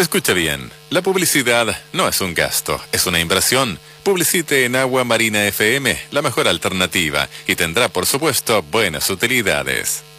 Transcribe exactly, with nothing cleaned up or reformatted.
Escucha bien, la publicidad no es un gasto, es una inversión. Publicite en Agua Marina F M, la mejor alternativa, y tendrá por supuesto buenas utilidades.